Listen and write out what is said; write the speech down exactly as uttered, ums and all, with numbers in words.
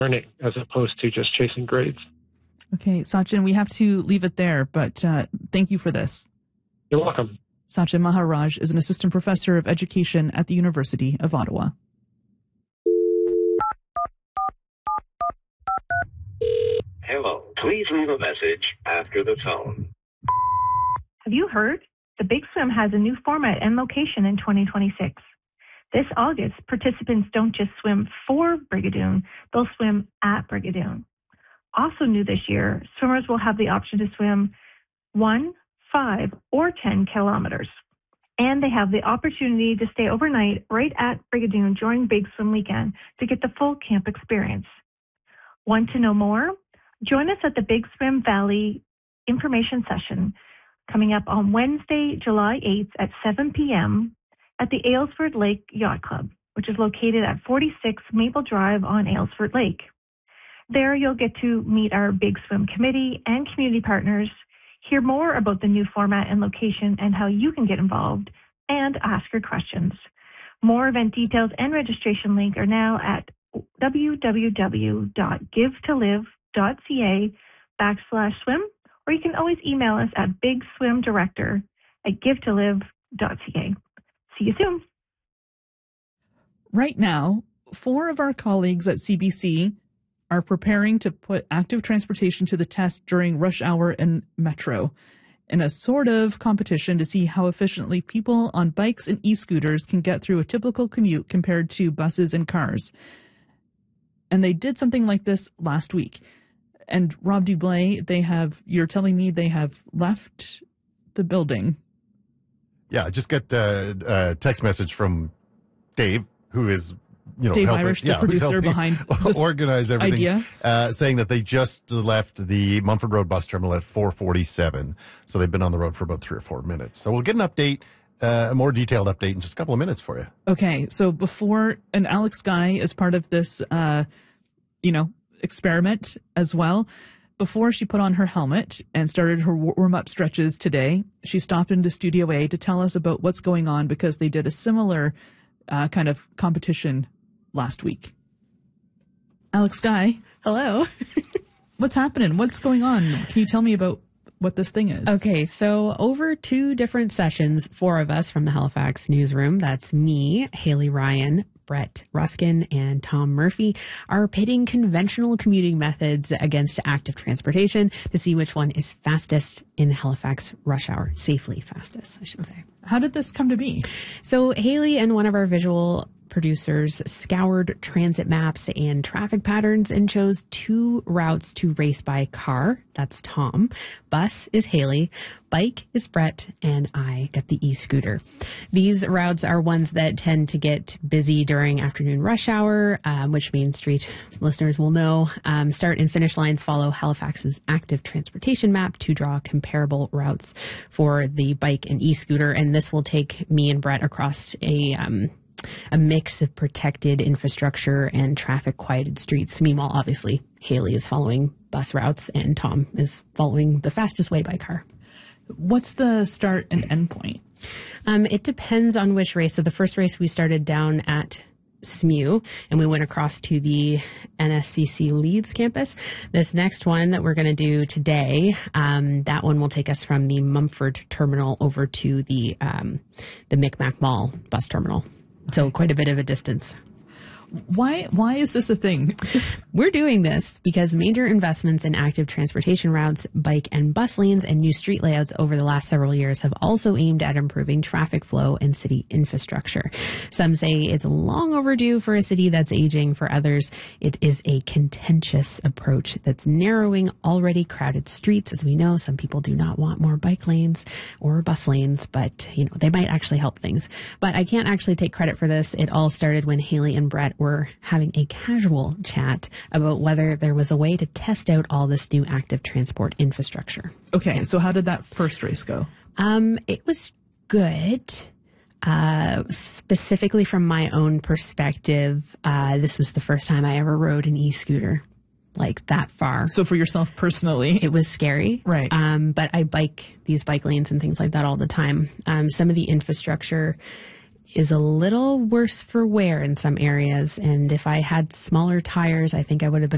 learning as opposed to just chasing grades. Okay, Sachin, we have to leave it there, but uh, thank you for this. You're welcome. Sachin Maharaj is an assistant professor of education at the University of Ottawa. Hello, please leave a message after the tone. Have you heard? The Big Swim has a new format and location in twenty twenty-six. This August, participants don't just swim for Brigadoon, they'll swim at Brigadoon. Also new this year, swimmers will have the option to swim one, five, or ten kilometers. And they have the opportunity to stay overnight right at Brigadoon during Big Swim weekend to get the full camp experience. Want to know more? Join us at the Big Swim Valley information session coming up on Wednesday, July eighth at seven p.m. at the Aylesford Lake Yacht Club, which is located at forty-six Maple Drive on Aylesford Lake. There you'll get to meet our Big Swim committee and community partners, hear more about the new format and location and how you can get involved, and ask your questions. More event details and registration link are now at www.givetolive.ca backslash swim, or you can always email us at bigswimdirector at givetolive.ca. See you soon. Right now, four of our colleagues at C B C are preparing to put active transportation to the test during rush hour and metro in a sort of competition to see how efficiently people on bikes and e-scooters can get through a typical commute compared to buses and cars. And they did something like this last week. And Rob Dublé, they have, you're telling me they have left the building. Yeah, I just got uh, a text message from Dave, who is, you know, Dave helping, Irish, the yeah, producer behind this organize everything, idea. Uh, saying that they just left the Mumford Road bus terminal at four forty-seven. So they've been on the road for about three or four minutes. So we'll get an update, uh, a more detailed update in just a couple of minutes for you. Okay, so before, and Alex Guy is part of this, uh, you know, experiment as well. Before she put on her helmet and started her warm-up stretches today, she stopped into Studio A to tell us about what's going on because they did a similar uh, kind of competition last week. Alex Guy. Hello. What's happening? What's going on? Can you tell me about what this thing is? Okay, so over two different sessions, four of us from the Halifax newsroom, that's me, Haley Ryan, Brett Ruskin, and Tom Murphy, are pitting conventional commuting methods against active transportation to see which one is fastest in Halifax rush hour. Safely fastest, I should say. How did this come to be? So Haley and one of our visual producers scoured transit maps and traffic patterns and chose two routes to race by car. That's Tom. Bus is Haley. Bike is Brett. And I got the e-scooter. These routes are ones that tend to get busy during afternoon rush hour, um, which Main Street listeners will know. Um, start and finish lines follow Halifax's active transportation map to draw comparable routes for the bike and e-scooter. And this will take me and Brett across a um, a mix of protected infrastructure and traffic quieted streets. Meanwhile, obviously, Haley is following bus routes and Tom is following the fastest way by car. What's the start and end point? Um, it depends on which race. So the first race we started down at S M U and we went across to the N S C C Leeds campus. This next one that we're going to do today, um, that one will take us from the Mumford terminal over to the um, the Micmac Mall bus terminal. So quite a bit of a distance. Why why is this a thing? We're doing this because major investments in active transportation routes, bike and bus lanes, and new street layouts over the last several years have also aimed at improving traffic flow and city infrastructure. Some say it's long overdue for a city that's aging. For others, it is a contentious approach that's narrowing already crowded streets. As we know, some people do not want more bike lanes or bus lanes, but you know they might actually help things. But I can't actually take credit for this. It all started when Haley and Brett were having a casual chat about whether there was a way to test out all this new active transport infrastructure. Okay, yeah. So how did that first race go? Um, it was good. Uh, specifically from my own perspective, uh, this was the first time I ever rode an e-scooter like that far. So for yourself personally? It was scary. Right. Um, but I bike these bike lanes and things like that all the time. Um, some of the infrastructure is a little worse for wear in some areas. And if I had smaller tires, I think I would have been